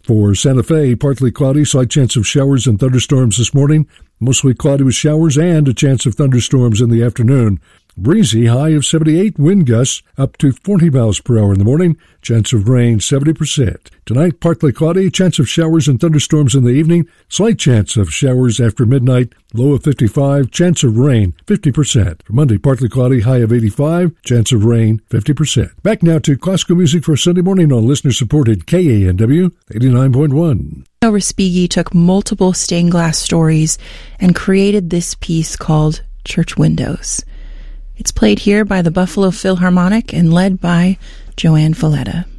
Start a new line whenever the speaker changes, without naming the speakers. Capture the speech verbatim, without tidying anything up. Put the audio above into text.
For Santa Fe, partly cloudy, slight chance of showers and thunderstorms this morning. Mostly cloudy with showers and a chance of thunderstorms in the afternoon. Breezy, high of seventy-eight, wind gusts up to forty miles per hour in the morning. Chance of rain, seventy percent. Tonight, partly cloudy, chance of showers and thunderstorms in the evening. Slight chance of showers after midnight, low of fifty-five. Chance of rain, fifty percent. For Monday, partly cloudy, high of eighty-five. Chance of rain, fifty percent. Back now to classical music for Sunday morning on listener-supported K A N W eighty-nine point one.
Respighi took multiple stained glass stories and created this piece called Church Windows. It's played here by the Buffalo Philharmonic and led by Joanne Falletta.